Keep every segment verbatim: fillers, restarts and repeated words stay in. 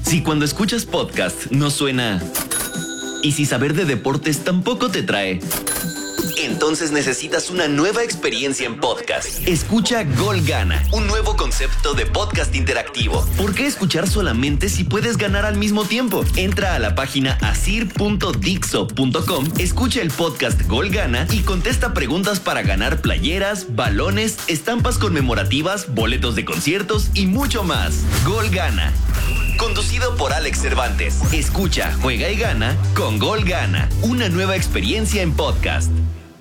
Si cuando escuchas podcast no suena... y si saber de deportes tampoco te trae... entonces necesitas una nueva experiencia en podcast. Escucha Gol Gana, un nuevo concepto de podcast interactivo. ¿Por qué escuchar solamente si puedes ganar al mismo tiempo? Entra a la página asir punto dixo punto com, escucha el podcast Gol Gana y contesta preguntas para ganar playeras, balones, estampas conmemorativas, boletos de conciertos y mucho más. Gol Gana. Conducido por Alex Cervantes. Escucha, juega y gana con Gol Gana. Una nueva experiencia en podcast.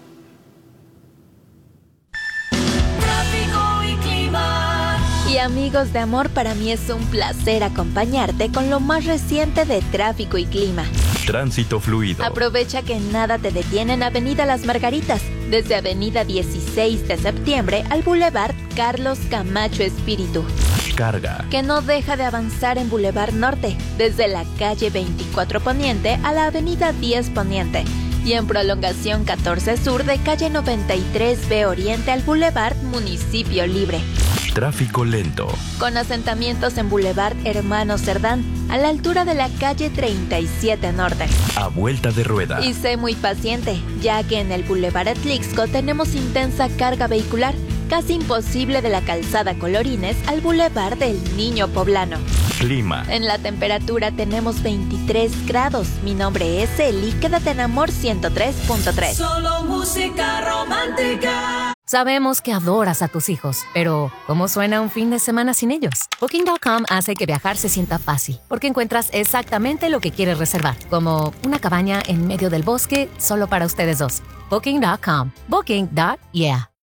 Y amigos de amor, para mí es un placer acompañarte con lo más reciente de tráfico y clima. Tránsito fluido. Aprovecha que nada te detiene en Avenida Las Margaritas, desde Avenida dieciséis de septiembre al Boulevard Carlos Camacho Espíritu. Carga. Que no deja de avanzar en Boulevard Norte, desde la calle veinticuatro Poniente a la Avenida diez Poniente. Y en prolongación catorce Sur de calle noventa y tres B Oriente al Boulevard Municipio Libre. Tráfico lento. Con asentamientos en Boulevard Hermano Cerdán, a la altura de la calle treinta y siete Norte. A vuelta de rueda. Y sé muy paciente, ya que en el Boulevard Atlixco tenemos intensa carga vehicular, casi imposible de la calzada Colorines al Boulevard del Niño Poblano. Clima. En la temperatura tenemos veintitrés grados. Mi nombre es Eli, quédate en Amor ciento tres punto tres. Solo música romántica. Sabemos que adoras a tus hijos, pero ¿cómo suena un fin de semana sin ellos? Booking punto com hace que viajar se sienta fácil, porque encuentras exactamente lo que quieres reservar, como una cabaña en medio del bosque solo para ustedes dos. Booking punto com. Booking. Yeah.